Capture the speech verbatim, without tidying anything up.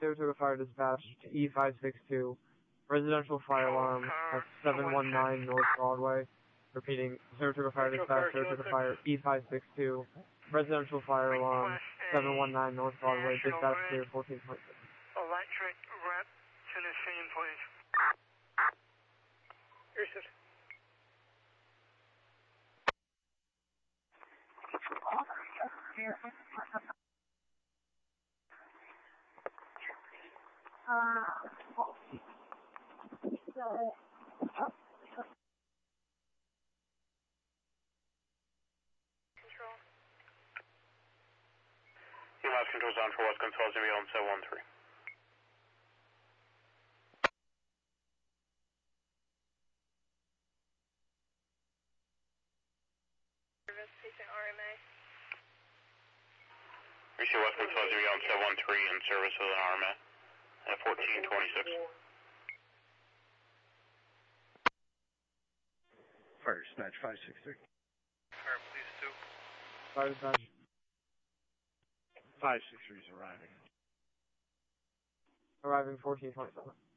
Saratoga Fire Dispatch to E five six two. Residential fire alarm at seven one nine North Broadway. Repeating, Saratoga Fire Dispatch, Saratoga Fire E five six two. Residential fire alarm seven one nine North Broadway. Dispatch clear fourteen twenty-six. Electric rep to the scene, please. Here's it. Uh, so, Control. You have controls on for West Control, zero on seven one three. Service, patient R M A. You see West Control, zero on seven one three in service with an R M A at fourteen twenty-six. Fire Dispatch five six three. Fire Police two. Fire Dispatch. five six three is arriving. Arriving fourteen twenty-seven.